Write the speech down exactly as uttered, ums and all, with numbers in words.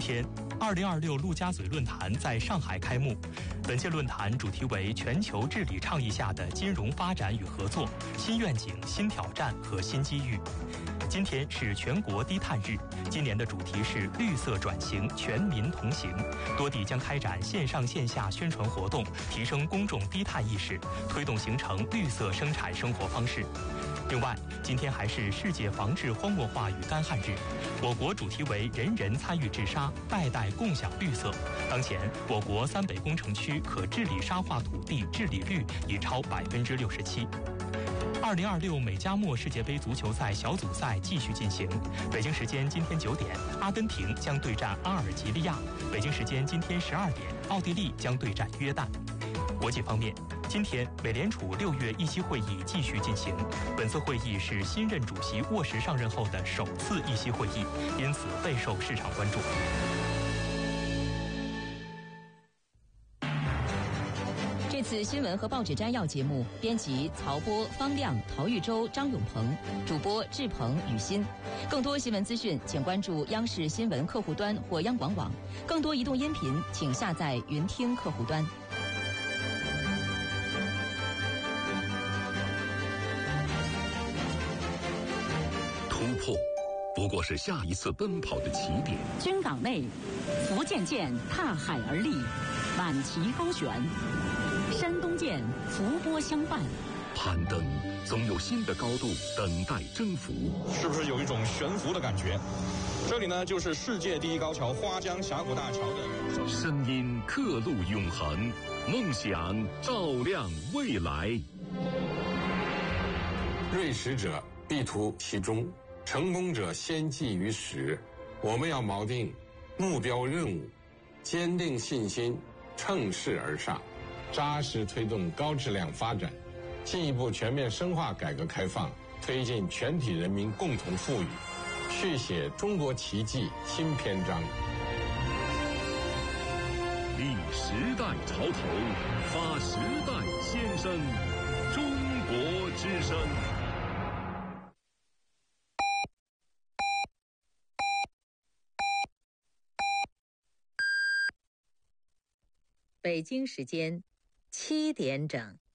天，二零二六陆家嘴论坛在上海开幕。本届论坛主题为全球治理倡议下的金融发展与合作、新愿景、新挑战和新机遇。今天是全国低碳日，今年的主题是绿色转型，全民同行。多地将开展线上线下宣传活动，提升公众低碳意识，推动形成绿色生产生活方式。另外，今天还是世界防治荒漠化与干旱日，我国主题为人人参与治沙，代代共享绿色。当前，我国三北工程区可治理沙化土地治理率已超百分之六十七。二零二六美加墨世界杯足球赛小组赛继续进行。北京时间今天九点，阿根廷将对战阿尔及利亚；北京时间今天十二点，奥地利将对战约旦。国际方面，今天美联储六月议息会议继续进行。本次会议是新任主席沃什上任后的首次议息会议，因此备受市场关注。 这次新闻和报纸摘要节目，编辑曹波、方亮、陶玉洲、张永鹏，主播志鹏、雨欣。更多新闻资讯，请关注央视新闻客户端或央广网。更多移动音频，请下载云听客户端。 突破不过是下一次奔跑的起点。 军港内，福建舰踏海而立，满旗高悬。山东舰伏波相伴， 攀登总有新的高度等待征服。 是不是有一种悬浮的感觉？这里呢，就是世界第一高桥花江峡谷大桥的声音，刻录永恒，梦想照亮未来。 锐识者必图其中，成功者先记于始。我们要锚定目标任务，坚定信心，乘势而上，扎实推动高质量发展，进一步全面深化改革开放，推进全体人民共同富裕，续写中国奇迹新篇章。 立时代潮头，发时代先声，中国之声。 北京时间七点整。